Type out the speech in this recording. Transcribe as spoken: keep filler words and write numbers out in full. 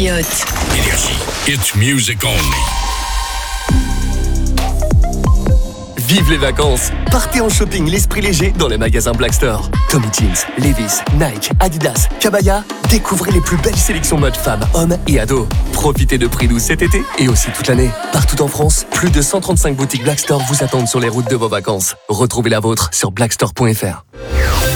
Elliott. Énergie. It's music only. Vive les vacances! Partez en shopping l'esprit léger dans les magasins Black Store. Tommy Jeans, Levi's, Nike, Adidas, Cabaya. Découvrez les plus belles sélections mode femmes, hommes et ados. Profitez de prix doux cet été et aussi toute l'année. Partout en France, plus de cent trente-cinq boutiques Black Store vous attendent sur les routes de vos vacances. Retrouvez la vôtre sur blackstore point f r.